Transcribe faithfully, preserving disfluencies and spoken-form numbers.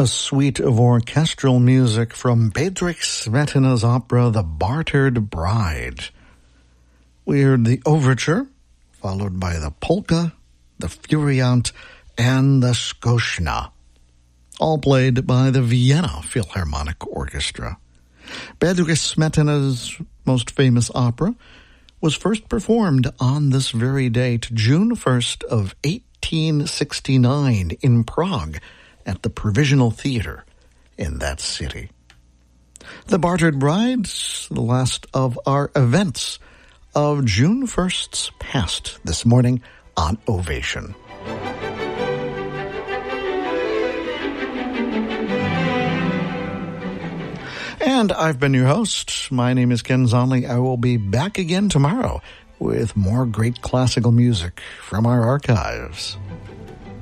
a suite of orchestral music from Bedřich Smetana's opera The Bartered Bride. We heard the overture, followed by the polka, the furiant, and the skoshna, all played by the Vienna Philharmonic Orchestra. Bedřich Smetana's most famous opera was first performed on this very date, June first of eighteen sixty-nine, in Prague, at the Provisional Theater in that city. The Bartered Bride, the last of our events of June first's past this morning on Ovation. And I've been your host. My name is Ken Zonley. I will be back again tomorrow with more great classical music from our archives.